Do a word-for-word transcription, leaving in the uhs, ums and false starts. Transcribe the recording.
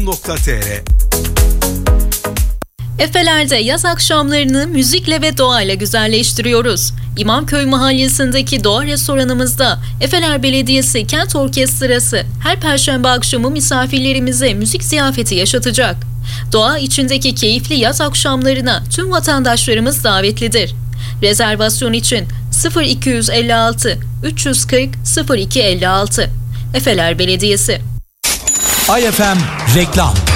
com nokta tr. Efeler'de yaz akşamlarını müzikle ve doğayla güzelleştiriyoruz. İmamköy Mahallesi'ndeki doğa restoranımızda Efeler Belediyesi Kent Orkestrası her perşembe akşamı misafirlerimize müzik ziyafeti yaşatacak. Doğa içindeki keyifli yaz akşamlarına tüm vatandaşlarımız davetlidir. Rezervasyon için sıfır iki yüz elli altı üç yüz kırk sıfır iki elli altı. Efeler Belediyesi. Ay F M reklam.